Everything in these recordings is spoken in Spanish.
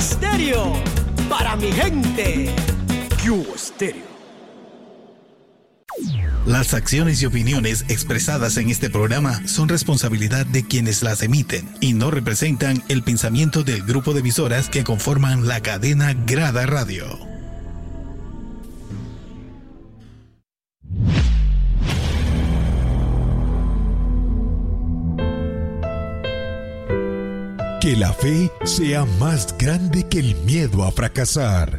Estéreo, para mi gente. Cubo Estéreo. Las acciones y opiniones expresadas en este programa son responsabilidad de quienes las emiten y no representan el pensamiento del grupo de emisoras que conforman la cadena Grada Radio. Que la fe sea más grande que el miedo a fracasar.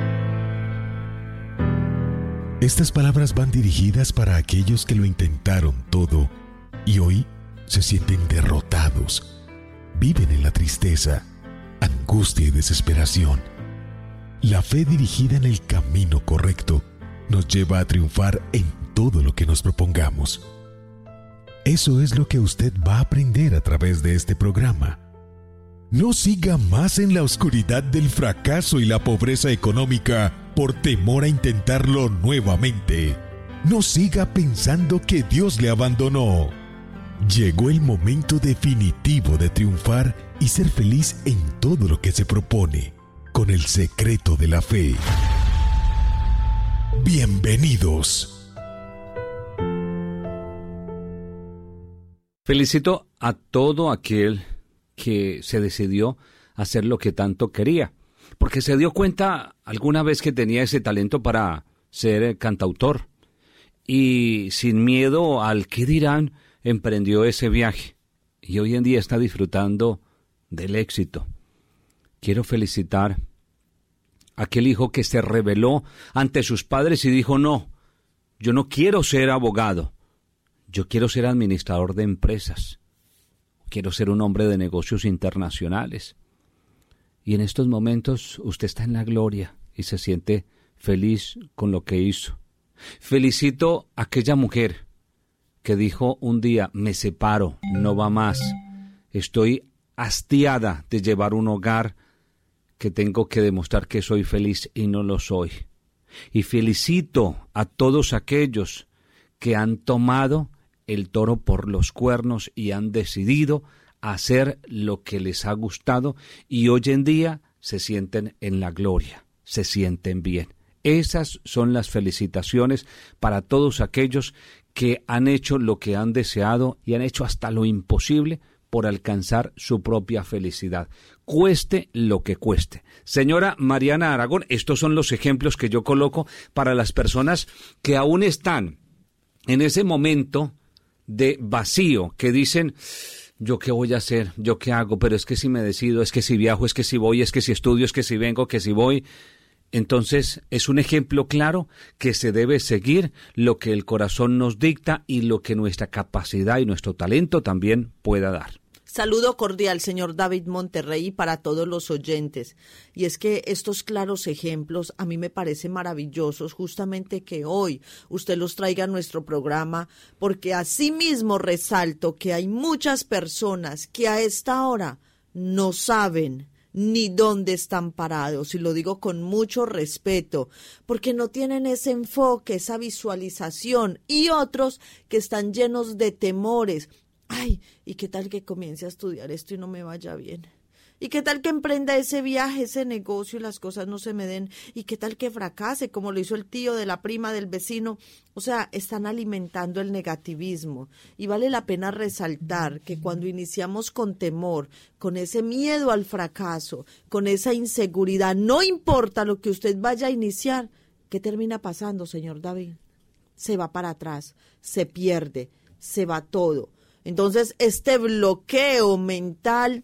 Estas palabras van dirigidas para aquellos que lo intentaron todo y hoy se sienten derrotados. Viven en la tristeza, angustia y desesperación. La fe dirigida en el camino correcto nos lleva a triunfar en todo lo que nos propongamos. Eso es lo que usted va a aprender a través de este programa. No siga más en la oscuridad del fracaso y la pobreza económica por temor a intentarlo nuevamente. No siga pensando que Dios le abandonó. Llegó el momento definitivo de triunfar y ser feliz en todo lo que se propone, con el secreto de la fe. Bienvenidos. Felicito a todo aquel que se decidió a hacer lo que tanto quería, porque se dio cuenta alguna vez que tenía ese talento para ser cantautor y sin miedo al qué dirán emprendió ese viaje y hoy en día está disfrutando del éxito. Quiero felicitar a aquel hijo que se rebeló ante sus padres y dijo: no, yo no quiero ser abogado, yo quiero ser administrador de empresas. Quiero ser un hombre de negocios internacionales. Y en estos momentos usted está en la gloria y se siente feliz con lo que hizo. Felicito a aquella mujer que dijo un día: me separo, no va más. Estoy hastiada de llevar un hogar que tengo que demostrar que soy feliz y no lo soy. Y felicito a todos aquellos que han tomado el toro por los cuernos y han decidido hacer lo que les ha gustado y hoy en día se sienten en la gloria, se sienten bien. Esas son las felicitaciones para todos aquellos que han hecho lo que han deseado y han hecho hasta lo imposible por alcanzar su propia felicidad, cueste lo que cueste. Señora Mariana Aragón, estos son los ejemplos que yo coloco para las personas que aún están en ese momento de vacío, que dicen: ¿yo qué voy a hacer? ¿Yo qué hago? Pero es que si me decido, es que si viajo, es que si voy, es que si estudio, es que si vengo, que si voy. Entonces es un ejemplo claro que se debe seguir lo que el corazón nos dicta y lo que nuestra capacidad y nuestro talento también pueda dar. Saludo cordial, señor David Monterrey, para todos los oyentes. Y es que estos claros ejemplos a mí me parecen maravillosos, justamente que hoy usted los traiga a nuestro programa, porque asimismo resalto que hay muchas personas que a esta hora no saben ni dónde están parados, y lo digo con mucho respeto, porque no tienen ese enfoque, esa visualización, y otros que están llenos de temores. Ay, ¿y qué tal que comience a estudiar esto y no me vaya bien? ¿Y qué tal que emprenda ese viaje, ese negocio y las cosas no se me den? ¿Y qué tal que fracase como lo hizo el tío de la prima del vecino? O sea, están alimentando el negativismo. Y vale la pena resaltar que cuando iniciamos con temor, con ese miedo al fracaso, con esa inseguridad, no importa lo que usted vaya a iniciar, ¿qué termina pasando, señor David? Se va para atrás, se pierde, se va todo. Entonces, este bloqueo mental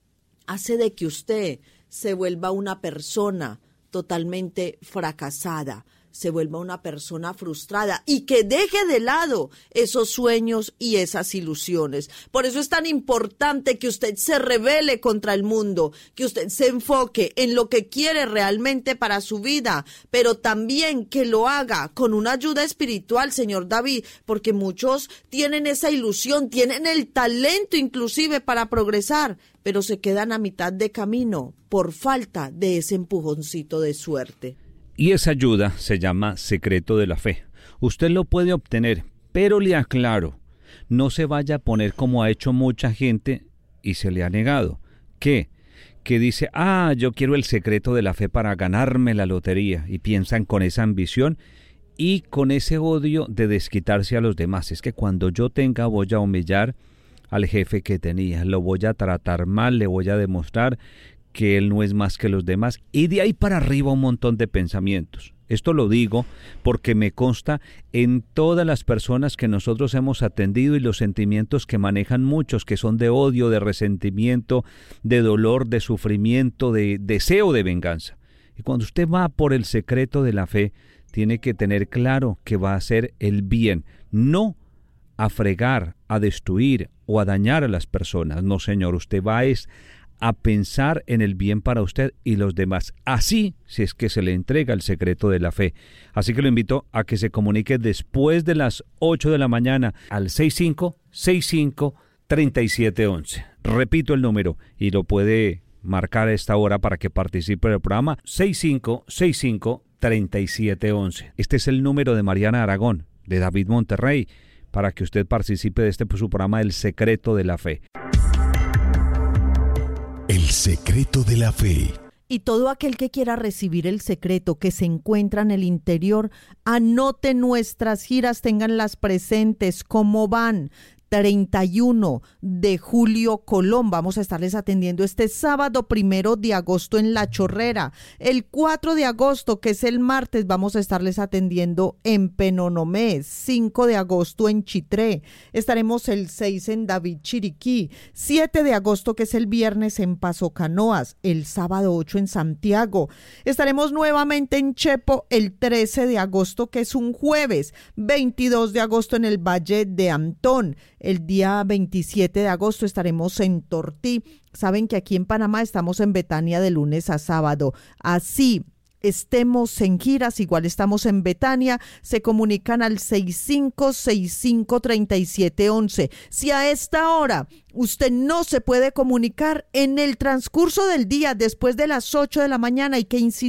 hace de que usted se vuelva una persona totalmente fracasada, se vuelva una persona frustrada y que deje de lado esos sueños y esas ilusiones. Por eso es tan importante que usted se rebele contra el mundo, que usted se enfoque en lo que quiere realmente para su vida, pero también que lo haga con una ayuda espiritual, señor David, porque muchos tienen esa ilusión, tienen el talento inclusive para progresar, pero se quedan a mitad de camino por falta de ese empujoncito de suerte. Y esa ayuda se llama secreto de la fe. Usted lo puede obtener, pero le aclaro, no se vaya a poner como ha hecho mucha gente y se le ha negado. ¿Qué? que dice, yo quiero el secreto de la fe para ganarme la lotería, y piensan con esa ambición y con ese odio de desquitarse a los demás. Es que cuando yo tenga voy a humillar al jefe que tenía, lo voy a tratar mal, le voy a demostrar que él no es más que los demás, y de ahí para arriba un montón de pensamientos. Esto lo digo porque me consta en todas las personas que nosotros hemos atendido y los sentimientos que manejan muchos, que son de odio, de resentimiento, de dolor, de sufrimiento, de deseo de venganza. Y cuando usted va por el secreto de la fe, tiene que tener claro que va a hacer el bien, no a fregar, a destruir o a dañar a las personas. No, señor, usted va a pensar en el bien para usted y los demás. Así, si es que se le entrega el secreto de la fe. Así que lo invito a que se comunique después de las 8 de la mañana al 6565-3711. Repito el número y lo puede marcar a esta hora para que participe del programa. 6565-3711. Este es el número de Mariana Aragón, de David Monterrey, para que usted participe de su programa El Secreto de la Fe. El secreto de la fe. Y todo aquel que quiera recibir el secreto que se encuentra en el interior, anote nuestras giras, ténganlas presentes, cómo van. 31 de julio, Colón. Vamos a estarles atendiendo este sábado 1 de agosto en La Chorrera. El 4 de agosto, que es el martes, vamos a estarles atendiendo en Penonomé. 5 de agosto en Chitré. Estaremos el 6 en David Chiriquí. 7 de agosto, que es el viernes, en Paso Canoas. El sábado 8 en Santiago. Estaremos nuevamente en Chepo el 13 de agosto, que es un jueves. 22 de agosto en el Valle de Antón. El día 27 de agosto estaremos en Tortí. Saben que aquí en Panamá estamos en Betania de lunes a sábado. Así estemos en giras, igual estamos en Betania, se comunican al 6565-3711. Si a esta hora usted no se puede comunicar, en el transcurso del día, después de las 8 de la mañana, hay que insistir